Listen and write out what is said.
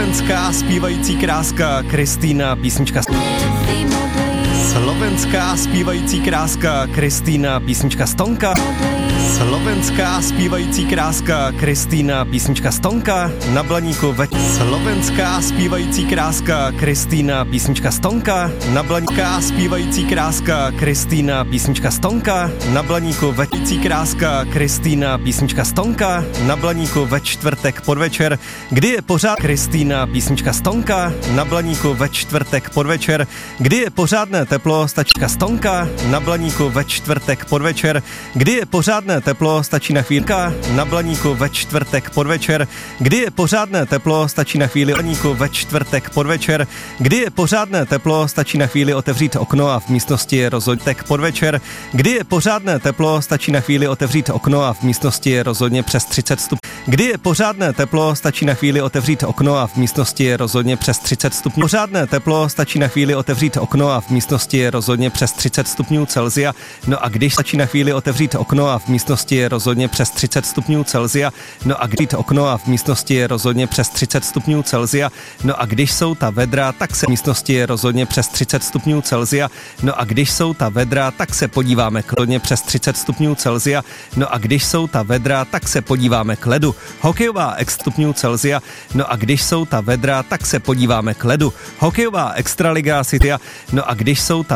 Slovenská zpívající kráska Kristýna, písnička. Slovenská zpívající kráska Kristýna, písnička Stonka. Slovenská zpívající kráska Kristýna, písnička Stonka. Na Blaníku Slovenská zpívající kráska Kristýna, písnička Stonka. Na Blaníka zpívající kráska Kristýna, písnička Stonka. Na Blaníku kráska Kristýna, písnička Stonka. Na Blaníku ve čtvrtek podvečer, kdy je pořád Kristýna, písnička Stonka. Na Blaníku ve čtvrtek podvečer, kdy je pořádné teplo, stačí Stonka. Na Blaníku ve čtvrtek podvečer, kdy je pořádné teplo, stačí na chvílka. Na Blaníku ve čtvrtek podvečer, kdy je pořádné teplo, stačí na chvíli. Blaníku ve čtvrtek podvečer, kdy je pořádné teplo, stačí na chvíli otevřít okno a v místnosti je rozhodně podvečer, kdy je pořádné teplo, stačí na chvíli otevřít okno a v místnosti je rozhodně přes 30 stupňů. Kdy je pořádné teplo, stačí na chvíli otevřít okno a v místnosti je rozhodně přes 30 stupňů. Pořádné teplo, stačí na chvíli otevřít okno a v místnosti je rozhodně přes 30 stupňů Celsia. No a když stačí na chvíli otevřít okno a v místnosti je rozhodně přes 30 stupňů Celsia. No a když okno a v místnosti je rozhodně přes 30 stupňů Celsia. No a když jsou ta vedra, tak se v místnosti je rozhodně přes 30 stupňů Celsia. No a když jsou ta vedra, tak se podíváme k hodně přes 30 stupňů Celsia. No a když jsou ta vedra, tak se podíváme k ledu. Hokejová stupňů Celsia. No a když jsou ta vedra, tak se podíváme k ledu. Hokejová extraliga City. No a když jsou ta